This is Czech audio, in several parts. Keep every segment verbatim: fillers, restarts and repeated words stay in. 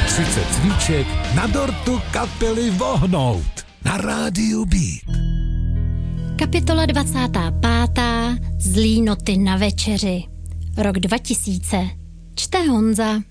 třicet svíček na dortu kapely Vohnout na rádiu Beat. Kapitola dvacátá pátá. Zlý noty na večeři. Rok dva tisíce. Čte Honza.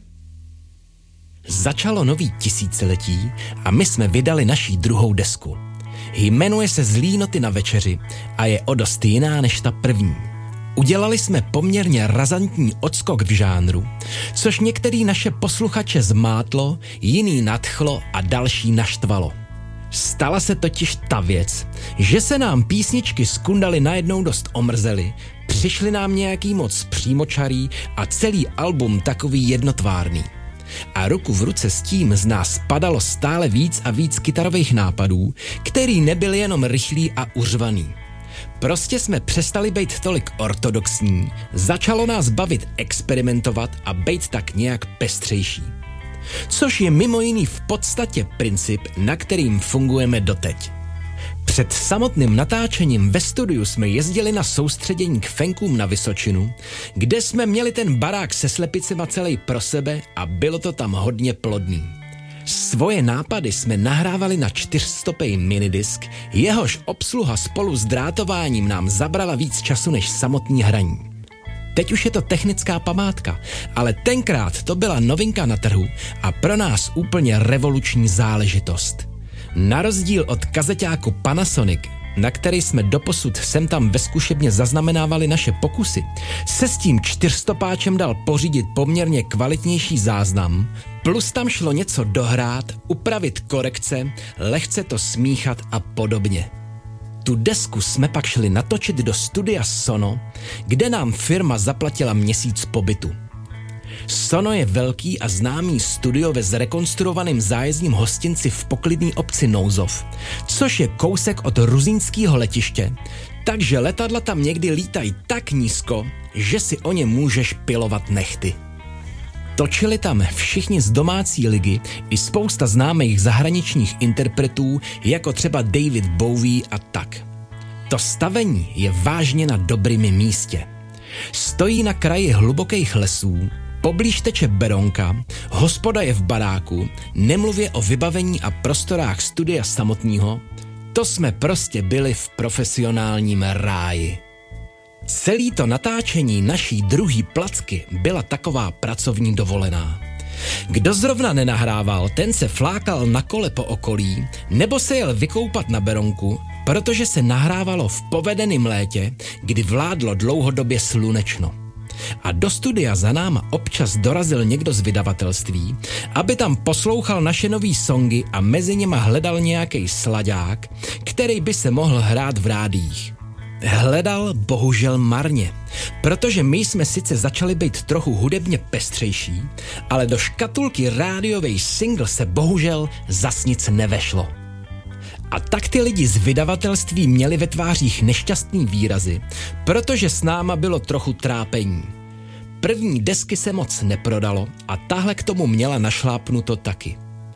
Začalo nový tisíciletí a my jsme vydali naší druhou desku. Jmenuje se Zlý noty na večeři a je o dost jiná než ta první. Udělali jsme poměrně razantní odskok v žánru, což některý naše posluchače zmátlo, jiný nadchlo a další naštvalo. Stala se totiž ta věc, že se nám písničky z Kundaly najednou dost omrzely, přišli nám nějaký moc přímočarý a celý album takový jednotvárný. A ruku v ruce s tím z nás padalo stále víc a víc kytarových nápadů, který nebyly jenom rychlý a uřvaný. Prostě jsme přestali být tolik ortodoxní, začalo nás bavit experimentovat a být tak nějak pestřejší. Což je mimo jiný v podstatě princip, na kterým fungujeme doteď. Před samotným natáčením ve studiu jsme jezdili na soustředění k fenkům na Vysočinu, kde jsme měli ten barák se slepicema celý pro sebe a bylo to tam hodně plodný. Svoje nápady jsme nahrávali na čtyřstopej minidisk, jehož obsluha spolu s drátováním nám zabrala víc času než samotný hraní. Teď už je to technická památka, ale tenkrát to byla novinka na trhu a pro nás úplně revoluční záležitost. Na rozdíl od kazeťáku Panasonic, na který jsme doposud sem tam ve zkušebně zaznamenávali naše pokusy, se s tím čtyřstopáčem dal pořídit poměrně kvalitnější záznam, plus tam šlo něco dohrát, upravit korekce, lehce to smíchat a podobně. Tu desku jsme pak šli natočit do studia Sono, kde nám firma zaplatila měsíc pobytu. Sono je velký a známý studio ve zrekonstruovaném zájezdním hostinci v poklidný obci Nouzov, což je kousek od ruzínského letiště, takže letadla tam někdy lítají tak nízko, že si o ně můžeš pilovat nehty. Točili tam všichni z domácí ligy i spousta známých zahraničních interpretů, jako třeba David Bowie a tak. To stavení je vážně na dobrým místě. Stojí na kraji hlubokých lesů, poblíž teče Berounka, hospoda je v baráku, nemluvě o vybavení a prostorách studia samotného, to jsme prostě byli v profesionálním ráji. Celý to natáčení naší druhý placky byla taková pracovní dovolená. Kdo zrovna nenahrával, ten se flákal na kole po okolí, nebo se jel vykoupat na Berounku, protože se nahrávalo v povedeném létě, kdy vládlo dlouhodobě slunečno. A do studia za náma občas dorazil někdo z vydavatelství, aby tam poslouchal naše nový songy a mezi něma hledal nějaký slaďák, který by se mohl hrát v rádiích. Hledal bohužel marně, protože my jsme sice začali být trochu hudebně pestřejší, ale do škatulky rádiovej single se bohužel zas nic nevešlo. A tak ty lidi z vydavatelství měli ve tvářích nešťastný výrazy, protože s náma bylo trochu trápení. První desky se moc neprodalo a tahle k tomu měla našlápnuto taky.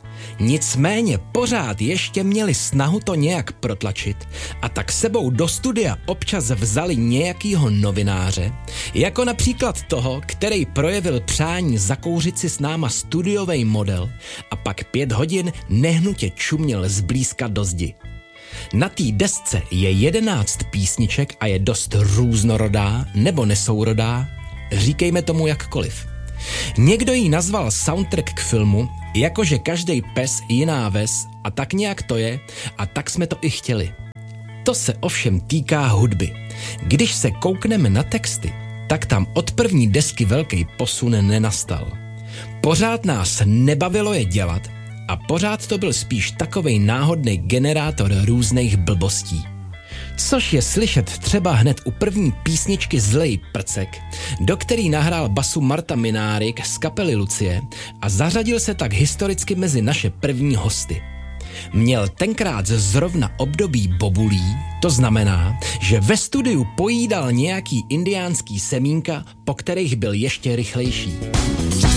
Nicméně pořád ještě měli snahu to nějak protlačit a tak sebou do studia občas vzali nějakýho novináře, jako například toho, který projevil přání zakouřit si s náma studiový model a pak pět hodin nehnutě čuměl zblízka do zdi. Na té desce je jedenáct písniček a je dost různorodá nebo nesourodá, říkejme tomu jakkoliv. Někdo ji nazval soundtrack k filmu, jakože každej pes jiná ves a tak nějak to je a tak jsme to i chtěli. To se ovšem týká hudby. Když se koukneme na texty, tak tam od první desky velký posun nenastal. Pořád nás nebavilo je dělat a pořád to byl spíš takovej náhodný generátor různých blbostí. Což je slyšet třeba hned u první písničky Zlej prcek, do který nahrál basu Marta Minárik z kapely Lucie a zařadil se tak historicky mezi naše první hosty. Měl tenkrát zrovna období bobulí, to znamená, že ve studiu pojídal nějaký indiánský semínka, po kterých byl ještě rychlejší.